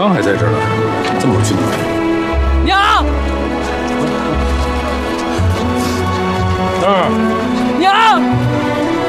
刚还在这儿呢，这么快去哪儿？ 娘。 那儿。